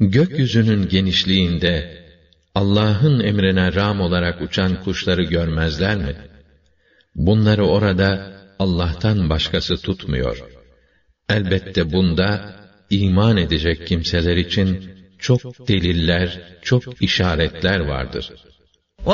Gökyüzünün genişliğinde Allah'ın emrine rağm olarak uçan kuşları görmezler mi? Bunları orada Allah'tan başkası tutmuyor. Elbette bunda iman edecek kimseler için çok deliller, çok işaretler vardır.